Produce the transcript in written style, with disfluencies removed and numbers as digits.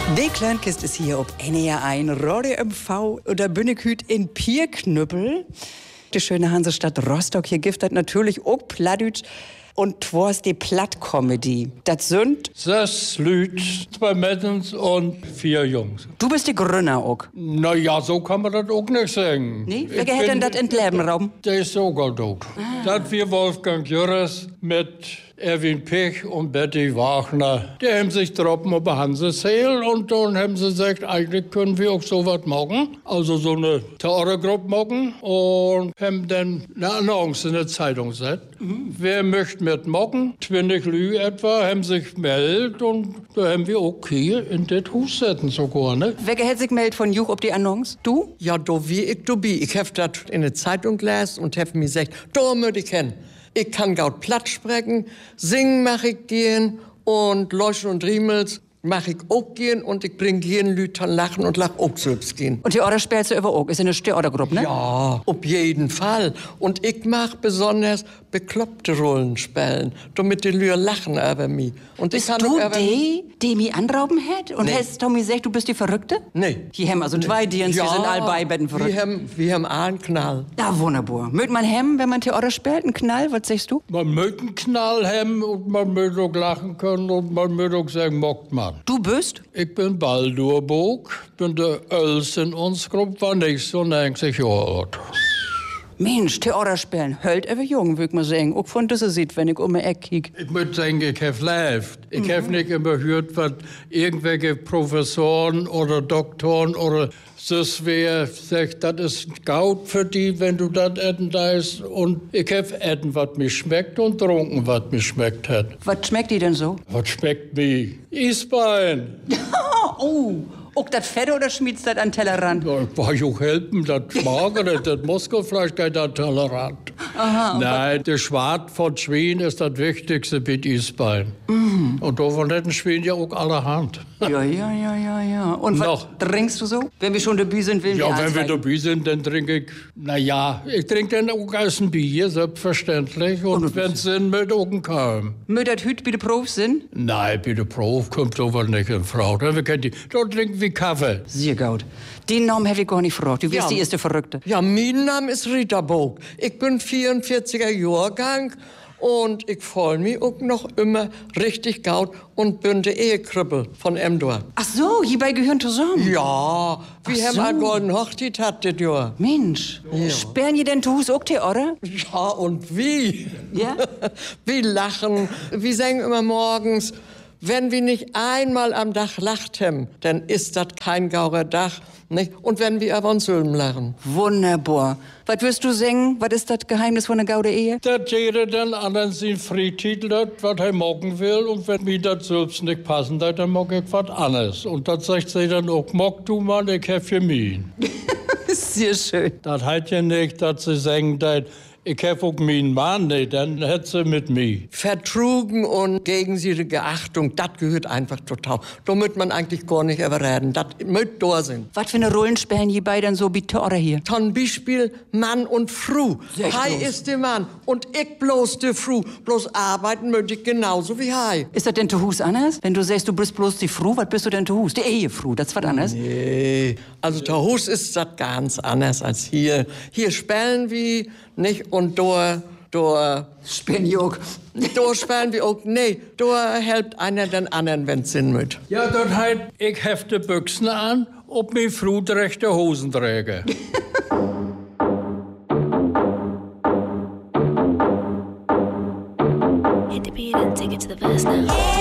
Die Kleinkist ist hier ob NER1, Radio MV oder Bünneküt in Pierknüppel. Die schöne Hansestadt Rostock, hier giftet natürlich auch Plattdeutsch. Und twas die Plattcomedy. Das sind 6 Lüt, 2 Mädels und 4 Jungs. Du bist die Gründer auch. Na ja, so kann man das auch nicht sagen. Nee? Wer hätte denn das in Leben rauben? Der ist sogar tot. Das wir Wolfgang Jürres mit Erwin Pech und Betty Wagner. Die haben sich getroffen über Hanseseel und dann haben sie gesagt, eigentlich können wir auch sowas machen. Also so eine Theatergruppe machen und haben dann eine Annonce in der Zeitung gesetzt. Wer möchte mitmachen? 20 Lü etwa haben sich gemeldet und da haben wir auch hier in das Haus setzen sogar, ne? Wer hätte sich gemeldet von Juch ob die Annonce? Du? Ja, do wie ich do bi. Ich hab das in der Zeitung gelesen und hab mir gesagt, da möcht ich hin. Ich kann gaut platt sprechen, singen mach ich gehen und Loschen und Riemels mach ich auch gehen und ich bring jeden Lütern lachen und lach auch selbst gehen. Und die Order spielst du über auch? Ist eine Theatergruppe, ne? Ja, auf jeden Fall. Und ich mach besonders bekloppte Rollen spielen, damit die Lüer lachen über mich. Und ich Bist du die mich anrauben hätt? Und Nee. hast Tommy gesagt, du bist die Verrückte? Nee. Hier haben also 2 Dienst, wir sind all beiden verrückt. Wir haben einen Knall. Ja, wunderbar. Mögt man hem, wenn man Theater spielt, einen Knall? Was sagst du? Man möchte einen Knall haben und man möchte auch lachen können und man möchte auch sagen, mockt man. Du bist? Ich bin Baldur Bog, bin der Älteste in uns Gruppe, war nicht so 90 Jahre alt. Mensch, Theater spielen, hölt ever jung, würd man sagen. Auch von Düsse sieht, wenn ich um die Ecke kiek. Ich muss sagen, ich habe lebt. Ich habe nicht immer gehört, was irgendwelche Professoren oder Doktoren oder das wer sagt, das ist Gaut für die, wenn du das essen darfst. Und ich habe essen, was mir schmeckt und trunken, was mir schmeckt hat. Was schmeckt die denn so? Was schmeckt mir? Eisbein. Oh, auch das Fette oder schmiedst das an Tellerrand? Ja, ich war ja auch helfen, das Magere, das Moskowfleisch geht da tolerant. Aha, Nein, der Schwart von Schwein ist das Wichtigste mit Eisbein. Und davon hätten Schwein ja auch allerhand. Ja. Und was Noch. trinkst du so? Wenn wir schon dabei sind, will Ja, wenn wir dabei sind, dann trinke ich, ich trinke dann auch aus ein Bier, selbstverständlich. Und wenn es sind, mit auch ein Kalm. Mödert hüt bitte Prof sind? Nein, bitte Prof, kommt sowas nicht in Frage. Da trinken wir Kaffee. Sehr gut. Den Namen hätte ich gar nicht gefragt. Du wirst Ja. die erste Verrückte. Ja, mein Name ist Rita Bog. Ich bin 44er Jahrgang und ich freue mich auch noch immer richtig gaut und bin der Ehekribbel von Emdor. Ach so, hierbei gehören zusammen. Ja, wir haben so. eine goldene Hochzeit hat das Jahr. Mensch, sperren die denn zu Hus auch Theater? Ja, und wie? Ja? Wir lachen, wir sagen immer morgens, wenn wir nicht einmal am Tag lacht haben, dann ist das kein gaurer Dach. Nicht? Und wenn wir aber uns Sülm lachen. Wunderbar. Was wirst du singen? Was ist das Geheimnis von der Gaude Ehe? Dass jeder dann anderen seinen Freititel hat, was er machen will. Und wenn mir das selbst nicht passen hat, dann mag ich was anderes. Und das sagt sie dann auch, mag du mal, ich hab für mich. Sehr schön. Das heißt ja nicht, dass sie sagen, dass ich hab auch meinen Mann nicht, dann hätt sie mit mir. Vertrugen und gegenseitige Achtung, das gehört einfach total. Da müsste man eigentlich gar nicht überreden. Das müsste da sein. Was für eine Rollen sperren hierbei dann so wie Theater hier? Zum Beispiel Mann und Frau. Sag Hei bloß. ist der Mann und ich bloß die Frau. Bloß arbeiten möchte ich genauso wie Hei. Ist das denn zu Hus anders? Wenn du sagst, du bist bloß die Frau, was bist du denn zu Hus? Die Ehefrau, das ist was anderes. Nee, also zu Hus ist das ganz anders als hier. Hier spielen wir nicht und da Spenjog. spielen wir auch. Nee, da helpt einer den anderen, wenn's Sinn mit. Ja, das heißt, ich hefte Büchsen an, ob mir Frau die rechte Hosen träge. Hit the beat and take it to the verse now.